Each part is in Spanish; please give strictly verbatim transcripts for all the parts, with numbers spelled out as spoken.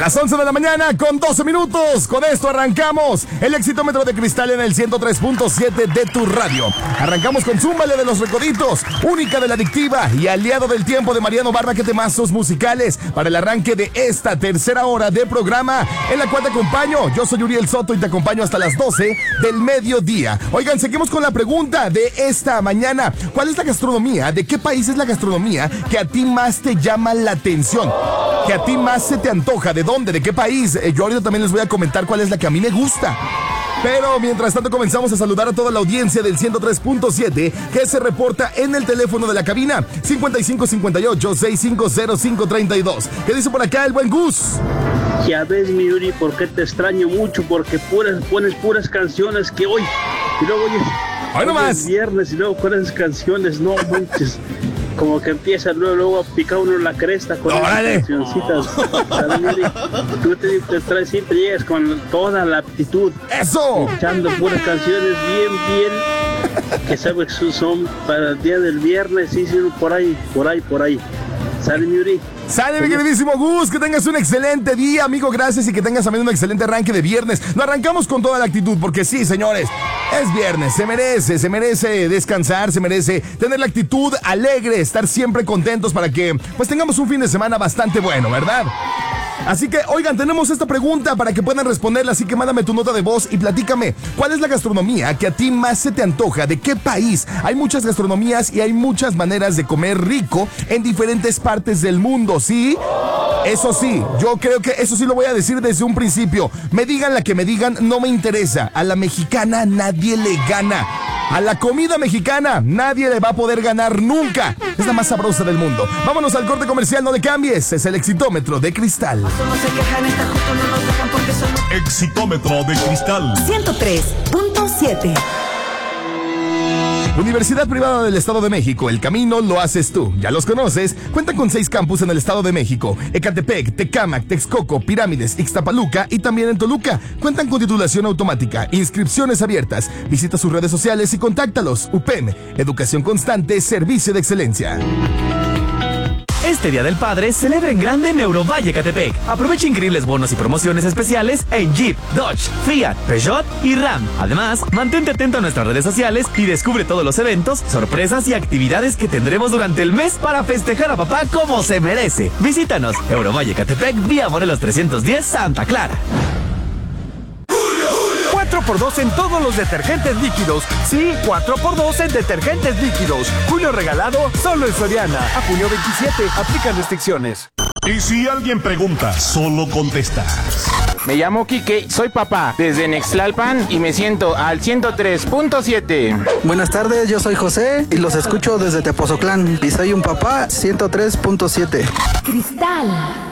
Las once de la mañana con doce minutos. Con esto arrancamos el Exitómetro de Cristal en el ciento tres punto siete de tu radio. Arrancamos con Zúmbale de los Recoditos, única de la adictiva y aliado del tiempo de Mariano Barba. Que temazos musicales para el arranque de esta tercera hora de programa, en la cual te acompaño. Yo soy Uriel Soto y te acompaño hasta las doce del mediodía. Oigan, seguimos con la pregunta de esta mañana. ¿Cuál es la gastronomía? ¿De qué país es la gastronomía que a ti más te llama la atención? ¿Que a ti más se te antoja? ¿De dónde? ¿De qué país? Eh, yo ahorita también les voy a comentar cuál es la que a mí me gusta. Pero mientras tanto comenzamos a saludar a toda la audiencia del ciento tres punto siete que se reporta en el teléfono de la cabina cincuenta y cinco cincuenta y ocho, sesenta y cinco cero cinco treinta y dos. ¿Qué dice por acá el buen Gus? Ya ves, mi Yuri, por qué te extraño mucho, porque puras, pones puras canciones que hoy, y luego hoy, hoy no más. Es viernes y luego con esas canciones, no manches. Como que empieza luego, luego a picar uno la cresta con ¡órale! Esas cancioncitas. Tú te, te traes, siempre llegas con toda la aptitud. ¡Eso! Echando puras canciones bien, bien, que sabes que son para el día del viernes, sí, sí, por ahí, por ahí, por ahí. Sale, mi Yuri. Sale, mi queridísimo Gus, que tengas un excelente día, amigo, gracias, y que tengas también un excelente arranque de viernes. Lo arrancamos con toda la actitud, porque sí, señores, es viernes, se merece, se merece descansar, se merece tener la actitud alegre, estar siempre contentos para que, pues, tengamos un fin de semana bastante bueno, ¿verdad? Así que, oigan, tenemos esta pregunta para que puedan responderla, así que mándame tu nota de voz y platícame, ¿cuál es la gastronomía que a ti más se te antoja? ¿De qué país? Hay muchas gastronomías y hay muchas maneras de comer rico en diferentes partes del mundo, ¿sí? Eso sí, yo creo que eso sí lo voy a decir desde un principio. Me digan la que me digan, no me interesa. A la mexicana nadie le gana. A la comida mexicana nadie le va a poder ganar nunca. Es la más sabrosa del mundo. Vámonos al corte comercial, no le cambies. Es el Exitómetro de Cristal. Exitómetro de Cristal ciento tres punto siete. Universidad Privada del Estado de México, el camino lo haces tú. Ya los conoces, cuentan con seis campus en el Estado de México: Ecatepec, Tecámac, Texcoco, Pirámides, Ixtapaluca y también en Toluca. Cuentan con titulación automática, inscripciones abiertas. Visita sus redes sociales y contáctalos. U P E M, educación constante, servicio de excelencia. Este Día del Padre celebra en grande en Eurovalle Ecatepec. Aprovecha increíbles bonos y promociones especiales en Jeep, Dodge, Fiat, Peugeot y Ram. Además, mantente atento a nuestras redes sociales y descubre todos los eventos, sorpresas y actividades que tendremos durante el mes para festejar a papá como se merece. Visítanos, Eurovalle Ecatepec, vía Morelos trescientos diez, Santa Clara. cuatro por dos en todos los detergentes líquidos. Sí, cuatro por dos en detergentes líquidos. Julio regalado solo en Soriana. A junio veintisiete. Aplican restricciones. Y si alguien pregunta, solo contestas. Me llamo Quique, soy papá desde Nextlalpan y me siento al ciento tres punto siete. Buenas tardes, yo soy José y los escucho desde Tepoztlán y soy un papá ciento tres punto siete. Cristal.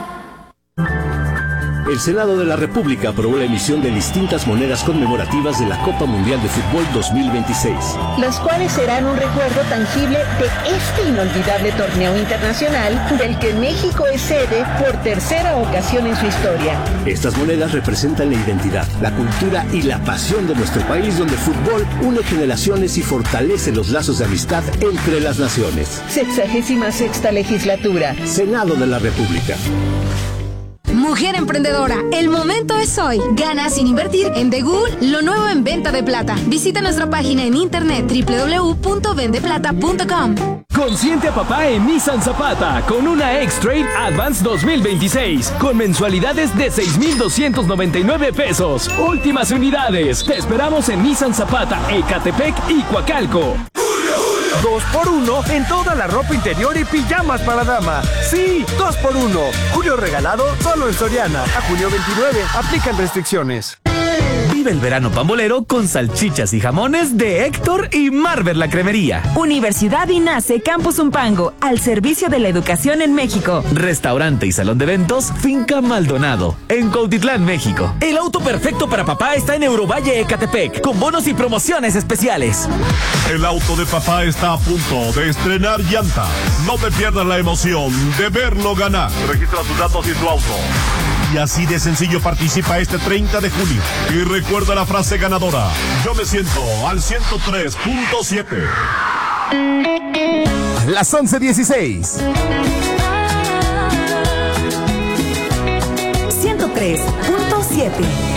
El Senado de la República aprobó la emisión de distintas monedas conmemorativas de la Copa Mundial de Fútbol dos mil veintiséis. Las cuales serán un recuerdo tangible de este inolvidable torneo internacional del que México es sede por tercera ocasión en su historia. Estas monedas representan la identidad, la cultura y la pasión de nuestro país, donde el fútbol une generaciones y fortalece los lazos de amistad entre las naciones. Sexagésima sexta legislatura. Senado de la República. Mujer emprendedora, el momento es hoy. Gana sin invertir en The Ghoul, lo nuevo en venta de plata. Visita nuestra página en internet doble u doble u doble u punto vende plata punto com. Consiente a papá en Nissan Zapata con una X-Trade Advance dos mil veintiséis con mensualidades de seis mil doscientos noventa y nueve pesos. Últimas unidades. Te esperamos en Nissan Zapata, Ecatepec y Coacalco. Dos por uno en toda la ropa interior y pijamas para dama. Sí, dos por uno. Julio regalado solo en Soriana. A junio veintinueve. Aplican restricciones. Vive el verano pambolero con salchichas y jamones de Héctor y Marver la Cremería. Universidad INACE Campus Umpango, al servicio de la educación en México. Restaurante y salón de eventos Finca Maldonado, en Cuautitlán, México. El auto perfecto para papá está en Eurovalle Ecatepec, con bonos y promociones especiales. El auto de papá está a punto de estrenar llanta. No te pierdas la emoción de verlo ganar. Registra tus datos y tu auto. Y así de sencillo participa este treinta de julio. Y recuerda la frase ganadora: yo me siento al ciento tres punto siete. Las once dieciséis. ciento tres punto siete.